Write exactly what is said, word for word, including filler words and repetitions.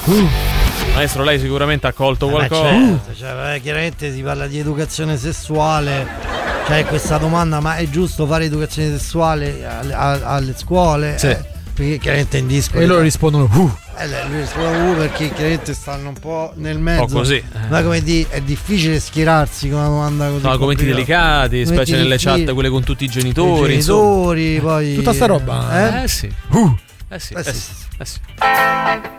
Uh. Maestro, lei sicuramente ha colto eh qualcosa. Certo, cioè, eh, chiaramente si parla di educazione sessuale. Cioè, questa domanda, ma è giusto fare educazione sessuale alle, alle scuole? Sì. Eh, perché chiaramente in disco. E loro rispondono uh. Eh, lui risponde uh perché chiaramente stanno un po' nel mezzo. Un po' così. Ma come di, è difficile schierarsi con una domanda così. No, argomenti delicati, specie nelle chat, quelle con tutti i genitori. I genitori, poi. Tutta sta roba. Eh, eh sì. Uh. Eh sì, eh eh sì. sì, eh sì.